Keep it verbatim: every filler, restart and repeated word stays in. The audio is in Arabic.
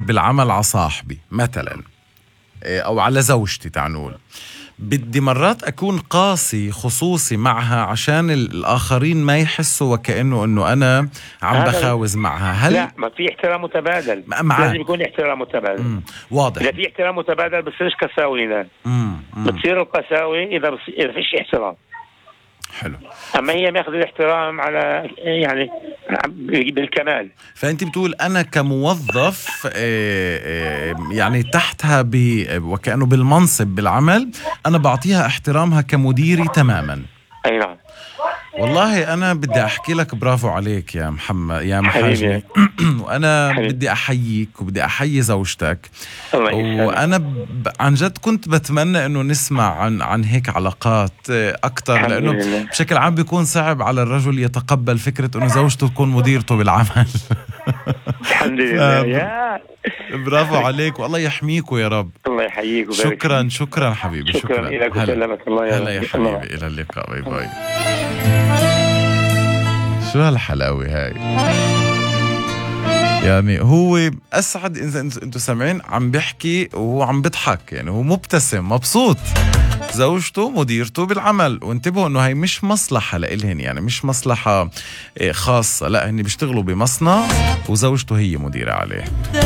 بالعمل على صاحبي مثلا أو على زوجتي تعنول، بدي مرات أكون قاسي خصوصي معها عشان الآخرين ما يحسوا وكأنه أنه أنا عم بخاوز معها. هل لا، ما في احترام متبادل، لازم يكون احترام متبادل. مم. واضح. إذا في احترام متبادل بصيرش قساوي هنا، بتصير القساوي إذا بص... إذا فيش احترام. حلو. أما هي ماخذ الاحترام على يعني بالكمال. فأنت بتقول أنا كموظف يعني تحتها ب... وكأنه بالمنصب بالعمل أنا بعطيها احترامها كمديري تماما. أي نعم. والله أنا بدي أحكي لك برافو عليك يا محمد يا محاجني وأنا حبيبي. بدي أحييك وبدي أحيي زوجتك، وأنا ب... عن جد كنت بتمنى أنه نسمع عن عن هيك علاقات أكتر، لأنه لله. بشكل عام بيكون صعب على الرجل يتقبل فكرة أنه زوجته تكون مديرته بالعمل. الحمد لله. يا برافو عليك والله يحميكوا يا رب. الله يحييك وبارك. شكرا شكرا حبيبي. شكرا, شكرا لك وسلامك الله يا هلا يا حبيبي. الله. إلى اللقاء. باي باي. شو هالحلاوة هاي يعني، هو أسعد إذا أنتوا سامعين عم بيحكي وهو عم بيضحك، يعني هو مبتسم مبسوط، زوجته مديرته بالعمل. وانتبهوا انه هاي مش مصلحة لإلهن، يعني مش مصلحة خاصة، لا هن بيشتغلوا بمصنع وزوجته هي مديرة عليه.